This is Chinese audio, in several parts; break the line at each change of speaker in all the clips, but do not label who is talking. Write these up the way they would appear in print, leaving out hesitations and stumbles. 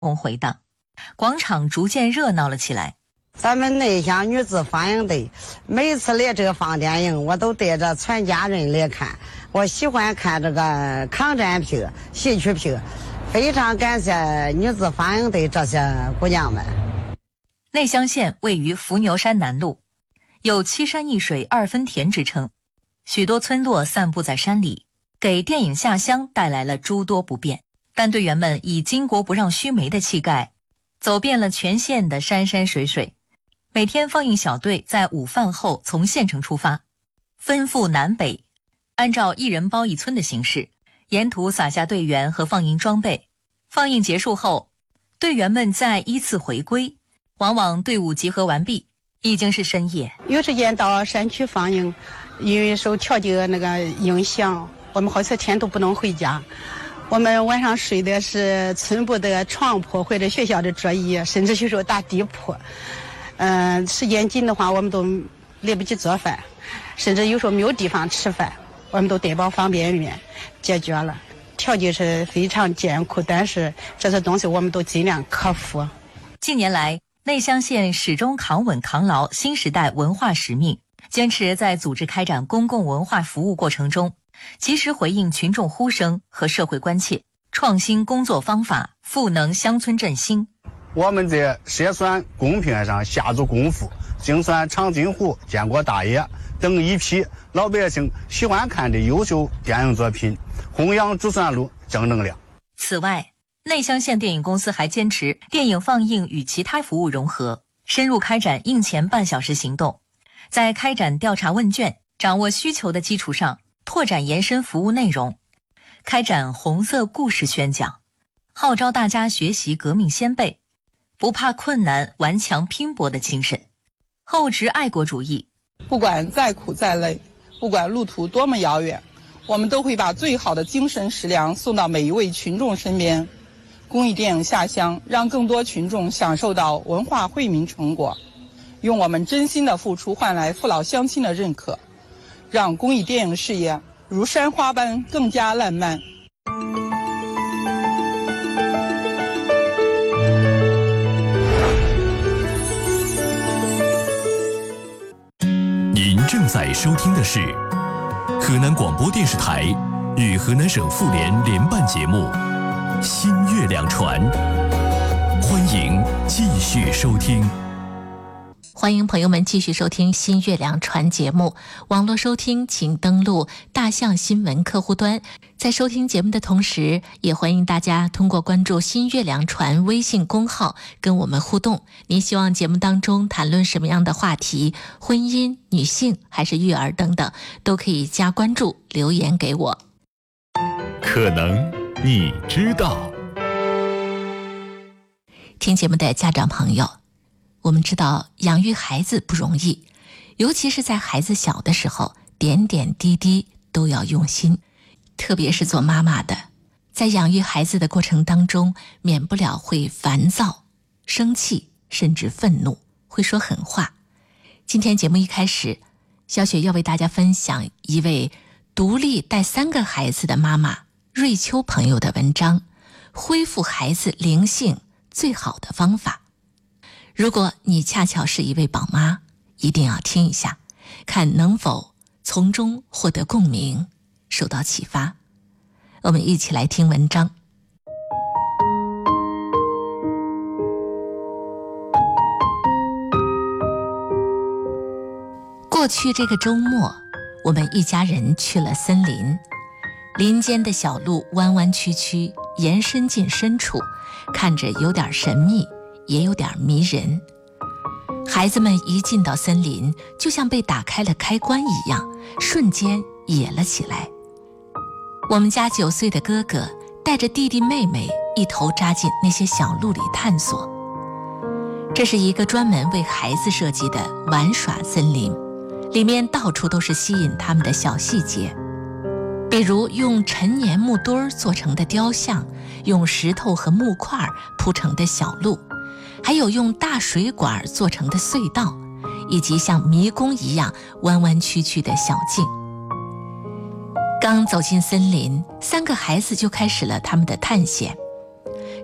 回荡，广场逐渐热闹了起来。
咱们内乡女子放映队每次来这个放电影，我都带着全家人来看。我喜欢看这个抗战片、戏曲片，非常感谢女子放映队这些姑娘们。
内乡县位于伏牛山南麓，有7山1水2分田之称，许多村落散布在山里，给电影下乡带来了诸多不便。但队员们以巾帼不让须眉的气概，走遍了全县的山山水水。每天放映小队在午饭后从县城出发，分赴南北，按照1人包1村的形式，沿途撒下队员和放映装备。放映结束后，队员们再依次回归，往往队伍集合完毕，已经是深夜。
有时间到山区放映，因为受调节那个影响，我们好些天都不能回家。我们晚上睡的是村部的床铺或者学校的桌椅，甚至有时候打地铺。时间紧的话，我们都来不及做饭，甚至有时候没有地方吃饭，我们都带包方便面解决了。条件是非常艰苦，但是这些东西我们都尽量克服。
近年来，内乡县始终扛稳扛牢新时代文化使命，坚持在组织开展公共文化服务过程中，及时回应群众呼声和社会关切，创新工作方法，赋能乡村振兴。
我们在涉酸公片上下足功夫，精选长津湖、建国大业等一批老百姓喜欢看的优秀电影作品，弘扬主旋律正能量。
此外，内乡县电影公司还坚持电影放映与其他服务融合，深入开展映前半小时行动，在开展调查问卷、掌握需求的基础上，拓展延伸服务内容，开展红色故事宣讲，号召大家学习革命先辈不怕困难、顽强拼搏的精神，厚植爱国主义。
不管再苦再累，不管路途多么遥远，我们都会把最好的精神食粮送到每一位群众身边。公益电影下乡，让更多群众享受到文化惠民成果，用我们真心的付出换来父老乡亲的认可，让公益电影事业如山花般更加烂漫。
您正在收听的是河南广播电视台与河南省妇联联办节目《新月亮传》，欢迎继续收听。
欢迎朋友们继续收听新月亮传节目，网络收听请登录大象新闻客户端。在收听节目的同时，也欢迎大家通过关注新月亮传微信公号跟我们互动。您希望节目当中谈论什么样的话题，婚姻、女性还是育儿等等，都可以加关注留言给我。
可能你知道，
听节目的家长朋友，我们知道养育孩子不容易，尤其是在孩子小的时候，点点滴滴都要用心。特别是做妈妈的，在养育孩子的过程当中，免不了会烦躁、生气，甚至愤怒，会说狠话。今天节目一开始，小雪要为大家分享一位独立带3个孩子的妈妈瑞秋朋友的文章，恢复孩子灵性最好的方法。如果你恰巧是一位宝妈，一定要听一下，看能否从中获得共鸣，受到启发。我们一起来听文章。过去这个周末，我们一家人去了森林，林间的小路弯弯曲曲，延伸进深处，看着有点神秘，也有点迷人。孩子们一进到森林，就像被打开了开关一样，瞬间野了起来。我们家9岁的哥哥带着弟弟妹妹一头扎进那些小路里探索。这是一个专门为孩子设计的玩耍森林，里面到处都是吸引他们的小细节，比如用陈年木墩做成的雕像，用石头和木块铺成的小路，还有用大水管做成的隧道，以及像迷宫一样弯弯曲曲的小径。刚走进森林，3个孩子就开始了他们的探险。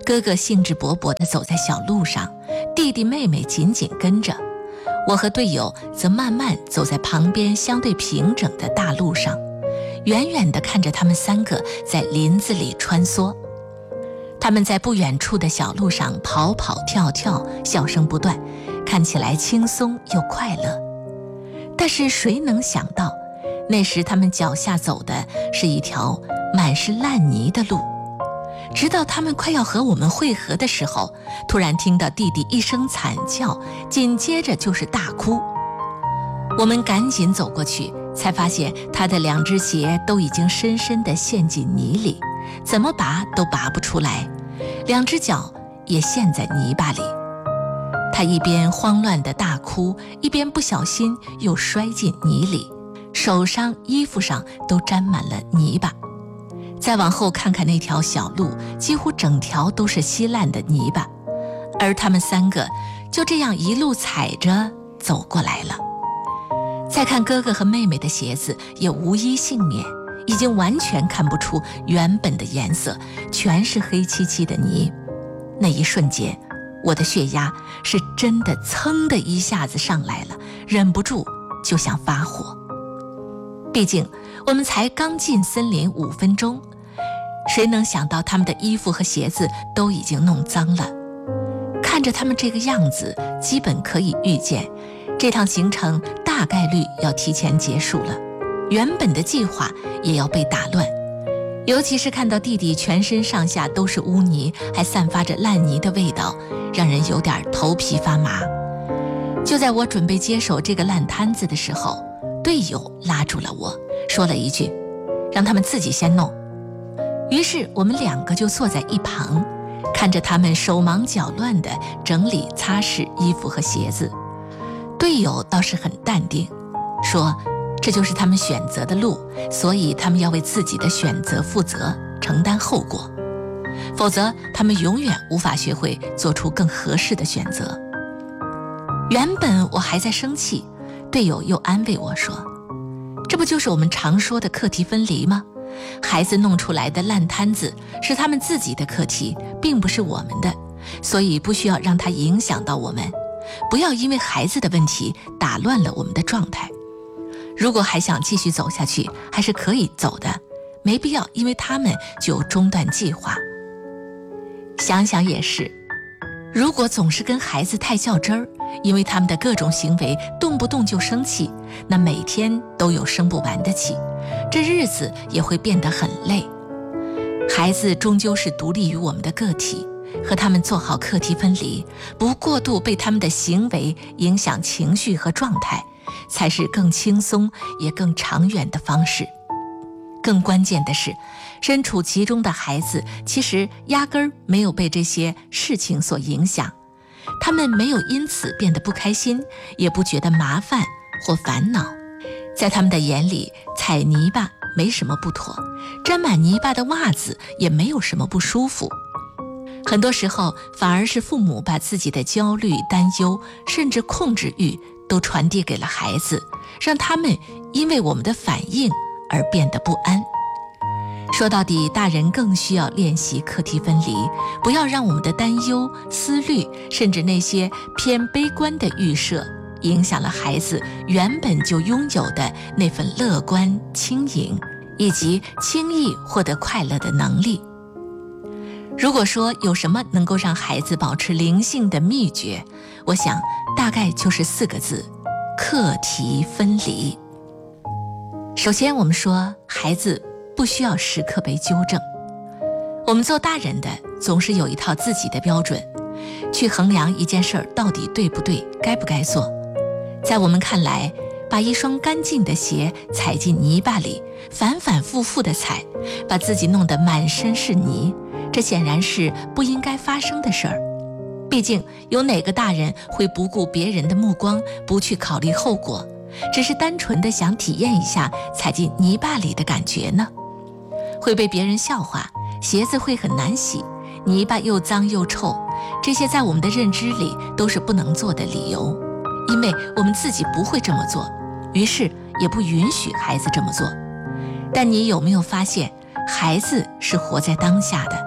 哥哥兴致勃勃地走在小路上，弟弟妹妹紧紧跟着，我和队友则慢慢走在旁边相对平整的大路上，远远地看着他们3个在林子里穿梭。他们在不远处的小路上跑跑跳跳，笑声不断，看起来轻松又快乐。但是谁能想到，那时他们脚下走的是一条满是烂泥的路。直到他们快要和我们会合的时候，突然听到弟弟一声惨叫，紧接着就是大哭。我们赶紧走过去，才发现他的2只鞋都已经深深地陷进泥里，怎么拔都拔不出来，2只脚也陷在泥巴里。他一边慌乱地大哭，一边不小心又摔进泥里，手上衣服上都沾满了泥巴。再往后看看那条小路，几乎整条都是稀烂的泥巴，而他们3个就这样一路踩着走过来了。再看哥哥和妹妹的鞋子也无一幸免，已经完全看不出原本的颜色，全是黑漆漆的泥。那一瞬间，我的血压是真的噌的一下子上来了，忍不住就想发火。毕竟我们才刚进森林5分钟，谁能想到他们的衣服和鞋子都已经弄脏了。看着他们这个样子，基本可以预见这趟行程大概率要提前结束了，原本的计划也要被打乱。尤其是看到弟弟全身上下都是污泥，还散发着烂泥的味道，让人有点头皮发麻。就在我准备接手这个烂摊子的时候，队友拉住了我，说了一句：“让他们自己先弄。”于是我们2个就坐在一旁，看着他们手忙脚乱地整理擦拭衣服和鞋子。队友倒是很淡定，说这就是他们选择的路，所以他们要为自己的选择负责，承担后果，否则他们永远无法学会做出更合适的选择。原本我还在生气，队友又安慰我说，这不就是我们常说的课题分离吗？孩子弄出来的烂摊子是他们自己的课题，并不是我们的，所以不需要让它影响到我们，不要因为孩子的问题打乱了我们的状态。如果还想继续走下去，还是可以走的，没必要因为他们就中断计划。想想也是，如果总是跟孩子太较真儿，因为他们的各种行为动不动就生气，那每天都有生不完的气，这日子也会变得很累。孩子终究是独立于我们的个体，和他们做好课题分离，不过度被他们的行为影响情绪和状态，才是更轻松也更长远的方式。更关键的是，身处其中的孩子其实压根儿没有被这些事情所影响，他们没有因此变得不开心，也不觉得麻烦或烦恼。在他们的眼里，踩泥巴没什么不妥，沾满泥巴的袜子也没有什么不舒服。很多时候反而是父母把自己的焦虑、担忧甚至控制欲都传递给了孩子，让他们因为我们的反应而变得不安。说到底，大人更需要练习课题分离，不要让我们的担忧、思虑，甚至那些偏悲观的预设，影响了孩子原本就拥有的那份乐观、轻盈，以及轻易获得快乐的能力。如果说有什么能够让孩子保持灵性的秘诀，我想大概就是4个字：课题分离。首先我们说，孩子不需要时刻被纠正。我们做大人的总是有一套自己的标准，去衡量一件事儿到底对不对，该不该做。在我们看来，把一双干净的鞋踩进泥巴里，反反复复地踩，把自己弄得满身是泥，这显然是不应该发生的事儿。毕竟有哪个大人会不顾别人的目光，不去考虑后果，只是单纯的想体验一下踩进泥巴里的感觉呢？会被别人笑话，鞋子会很难洗，泥巴又脏又臭，这些在我们的认知里都是不能做的理由，因为我们自己不会这么做，于是也不允许孩子这么做。但你有没有发现，孩子是活在当下的，他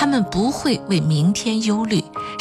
他们不会为明天忧虑，